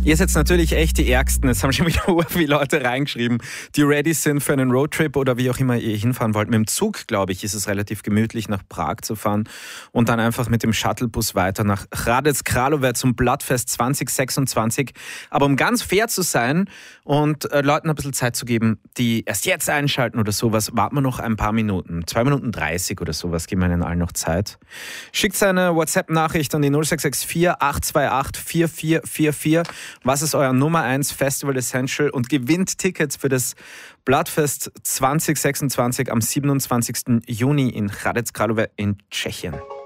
Ihr seid natürlich echt die Ärgsten. Es haben schon wieder viele Leute reingeschrieben, die ready sind für einen Roadtrip oder wie auch immer ihr hinfahren wollt. Mit dem Zug, glaube ich, ist es relativ gemütlich, nach Prag zu fahren und dann einfach mit dem Shuttlebus weiter nach Hradec Králové zum Bloodfest 2026. Aber um ganz fair zu sein und Leuten ein bisschen Zeit zu geben, die erst jetzt einschalten oder sowas, warten wir noch ein paar Minuten. 2 Minuten 30 oder sowas, geben wir ihnen allen noch Zeit. Schickt eine WhatsApp-Nachricht an die 0664 828 4444. Was ist euer Nummer 1 Festival Essential und gewinnt Tickets für das Bloodfest 2026 am 27. Juni in Hradec Králové in Tschechien.